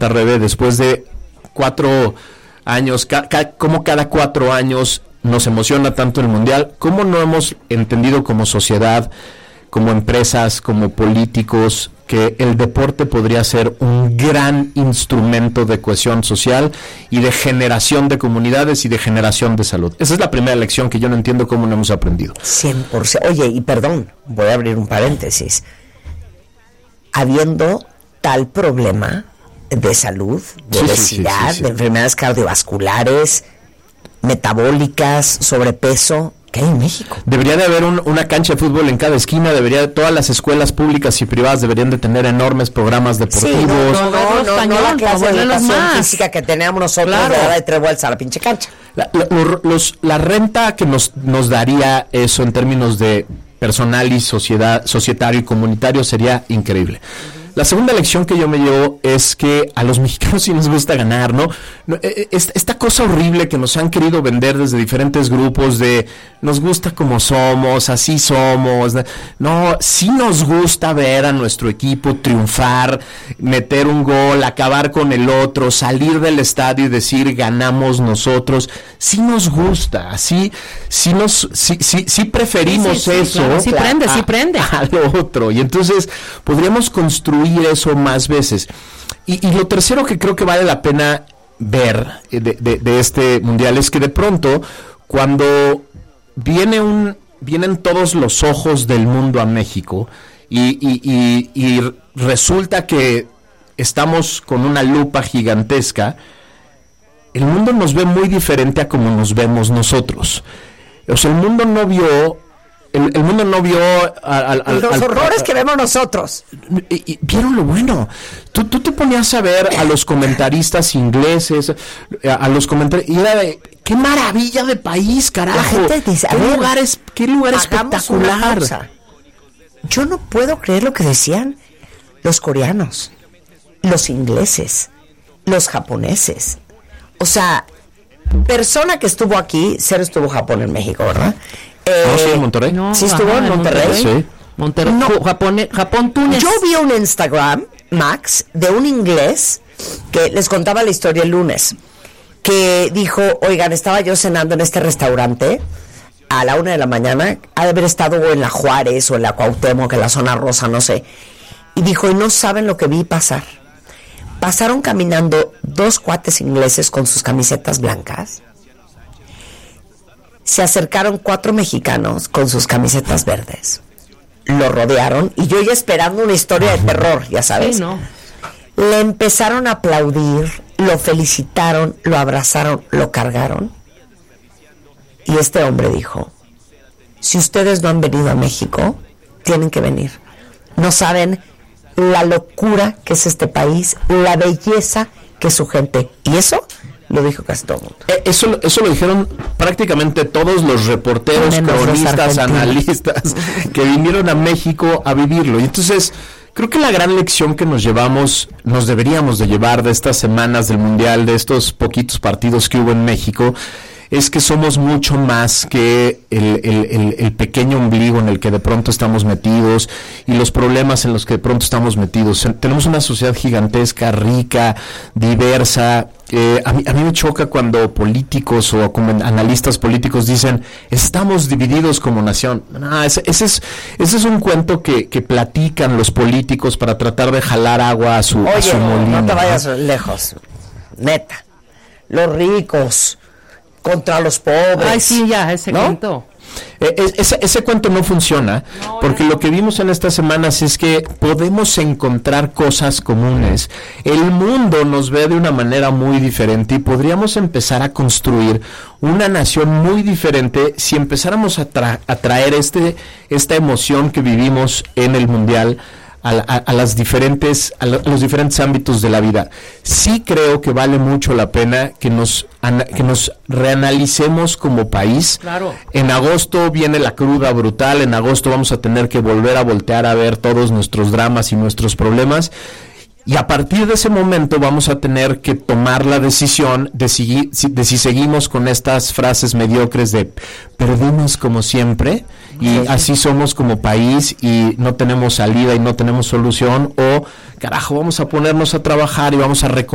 pregunta, Rebe, después de 4 años, ¿cómo cada 4 años nos emociona tanto el Mundial? ¿Cómo no hemos entendido como sociedad, como empresas, como políticos, que el deporte podría ser un gran instrumento de cohesión social y de generación de comunidades y de generación de salud? Esa es la primera lección que yo no entiendo cómo no hemos aprendido. 100%. Oye, y perdón, voy a abrir un paréntesis. Habiendo tal problema de salud, de obesidad, de enfermedades cardiovasculares, metabólicas, sobrepeso, ¿qué hay en México? Debería de haber una cancha de fútbol en cada esquina, todas las escuelas públicas y privadas deberían de tener enormes programas deportivos. Sí, no la clase de educación física que teníamos nosotros, claro, de 3 vueltas a la pinche cancha. La renta que nos daría eso en términos de personal y societario y comunitario sería increíble. La segunda lección que yo me llevo es que a los mexicanos sí nos gusta ganar, ¿no? Esta cosa horrible que nos han querido vender desde diferentes grupos de nos gusta como somos, así somos. No, sí nos gusta ver a nuestro equipo triunfar, meter un gol, acabar con el otro, salir del estadio y decir ganamos nosotros. Sí nos gusta, sí preferimos eso. Claro, sí prende. A lo otro. Y entonces podríamos construir eso más veces. Y lo tercero que creo que vale la pena ver de este mundial es que de pronto cuando vienen todos los ojos del mundo a México y resulta que estamos con una lupa gigantesca, el mundo nos ve muy diferente a como nos vemos nosotros. O sea, el mundo no vio los horrores que vemos nosotros. Y vieron lo bueno. Tú te ponías a ver a los comentaristas ingleses, y era de qué maravilla de país, carajo. La gente dice, qué lugar espectacular. Yo no puedo creer lo que decían los coreanos, los ingleses, los japoneses. O sea, persona que estuvo aquí, Cero estuvo en Japón, en México, ¿verdad? Sí, en Monterrey. No, sí estuvo en Monterrey. Sí. Monterrey, no. Japón, Túnez. Yo vi un Instagram, Max, de un inglés que les contaba la historia el lunes, que dijo, oigan, estaba yo cenando en este restaurante a la 1 de la mañana, ha de haber estado en la Juárez o en la Cuauhtémoc, en la zona rosa, no sé, y dijo, y no saben lo que vi pasar. Pasaron caminando 2 cuates ingleses con sus camisetas blancas. Se acercaron 4 mexicanos con sus camisetas verdes. Lo rodearon y yo ya esperando una historia de terror, ya sabes. Sí, no. Le empezaron a aplaudir, lo felicitaron, lo abrazaron, lo cargaron. Y este hombre dijo, si ustedes no han venido a México, tienen que venir. No saben la locura que es este país, la belleza que es su gente. Y eso lo dijo casi todo el mundo. Eso lo dijeron prácticamente todos los reporteros, cronistas, analistas que vinieron a México a vivirlo. Y entonces creo que la gran lección que nos deberíamos de llevar de estas semanas del Mundial, de estos poquitos partidos que hubo en México, es que somos mucho más que el pequeño ombligo en el que de pronto estamos metidos y los problemas en los que de pronto estamos metidos. Tenemos una sociedad gigantesca, rica, diversa. A mí me choca cuando políticos o como analistas políticos dicen estamos divididos como nación. No, ese es un cuento que platican los políticos para tratar de jalar agua a su molino. No te vayas lejos, neta. Los ricos contra los pobres. Ay, sí, ya, ese cuento. Ese cuento no funciona, porque lo que vimos en estas semanas es que podemos encontrar cosas comunes. El mundo nos ve de una manera muy diferente y podríamos empezar a construir una nación muy diferente si empezáramos a traer esta emoción que vivimos en el Mundial a los diferentes ámbitos de la vida. Sí creo que vale mucho la pena que nos reanalicemos como país. Claro. En agosto viene la cruda brutal, en agosto vamos a tener que volver a voltear a ver todos nuestros dramas y nuestros problemas. Y a partir de ese momento vamos a tener que tomar la decisión de si seguimos con estas frases mediocres de perdimos como siempre y así somos como país y no tenemos salida y no tenemos solución, o carajo, vamos a ponernos a trabajar y vamos a